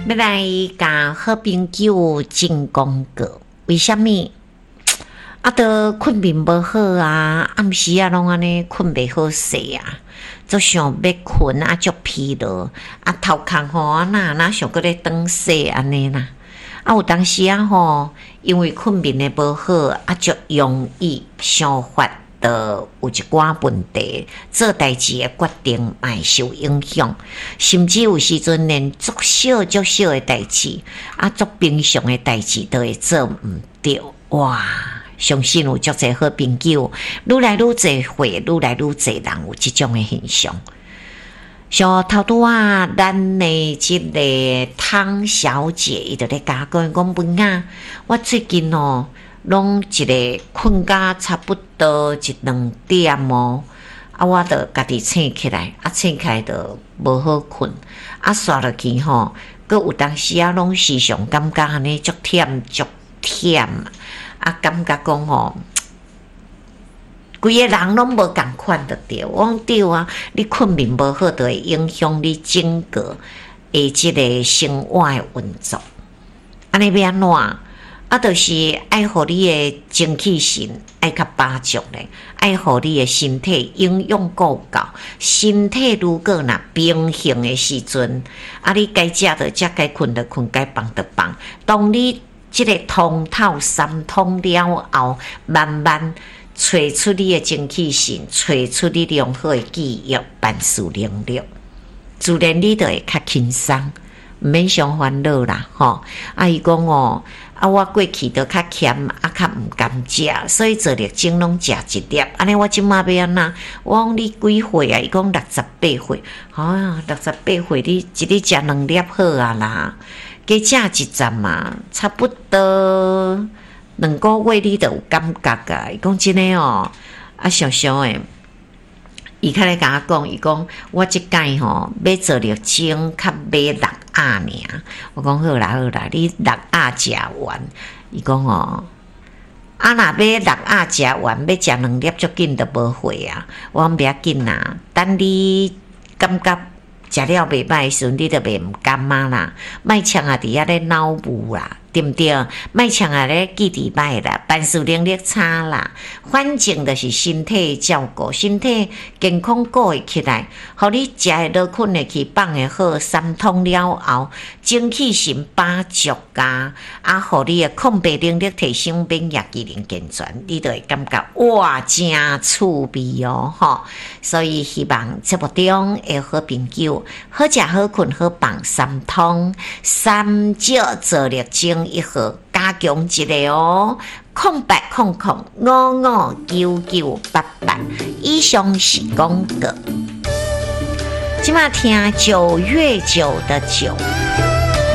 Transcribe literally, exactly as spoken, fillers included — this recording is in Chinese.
要来甲好朋友进广告，为什么？啊，都困眠无好啊，暗时啊拢安尼困袂好势啊，就想要困啊，足疲劳啊，头壳吼啊那那想搁咧转睡安尼啦。啊，有当时啊吼，因为困眠的无好啊，足容易想法的有一寡问题，做代志的决定也受影响，甚至有时阵连足小足小的代志啊，足平常的代志都会做毋对，哇！相信有足侪好朋友，愈来愈侪会，愈来愈侪人有即种的现象。像头拄啊，咱的即个汤小姐，伊就咧甲我讲讲文啊，我最近哦，拢一个困甲差不多一两点哦，啊，我着家己醒起来，啊，醒起来着无好困，啊，刷落去吼，佮有当时啊，拢时常感觉安尼足忝足忝。啊，感觉讲吼，规个人拢无共款得着。我讲对啊，你困眠无好，就会影响你整个诶即个生活诶运作。安尼要安怎？啊，就是爱互你诶精气神爱较饱足咧，爱互你诶身体营养够够。身体如果若平衡诶时阵，啊，你该食着食，该困着困，该放着放。当你即个通透三通了后，慢慢找出你的精气神，找出你良好的记忆、办事能力，自然你就会较轻松，毋免伤烦恼啦。吼，啊，伊讲哦，啊，我过去都较欠，啊，较毋甘食，所以做力精拢食一粒。安尼我即马要安怎？我讲你几岁啊？伊讲六十八岁。啊，六十八岁，你一日食两粒好啊啦。加食一站嘛，差不多两个月你就有感觉啊。伊讲真诶哦，啊常常诶，伊较咧甲我讲，伊讲我即届吼要做力精，较买六鸭尔。我讲好啦好啦，你六鸭食完，伊讲哦，啊若买六鸭食完，要食两粒足紧就无会啊。我讲不要紧啦，等你感觉食了袂歹时阵，你就袂毋甘啊啦，莫呛啊伫遐咧脑雾啦，对毋对？莫呛啊咧记忆歹啦，办事能力差啦，反正就是身体照顾，身体健康顾会起来，互你食会落，困会去，放会好，三通了后，精气神饱足啊，啊，互你的抗病能力提升，免疫机能健全，你就会感觉哇，真趣味哦，吼！所以希望节目中的好朋友。好食好困好放三通，三少做力精一盒加强一个哦，空八空空五五九九八八。以上是广告。今嘛听九月九的九。